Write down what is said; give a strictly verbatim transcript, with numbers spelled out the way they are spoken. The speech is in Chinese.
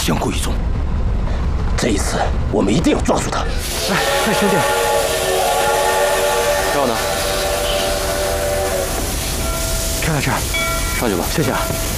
相顾一踪。这一次，我们一定要抓住他。 哎哎，兄弟， 药呢？ 看在这儿， 上去吧。 谢谢啊。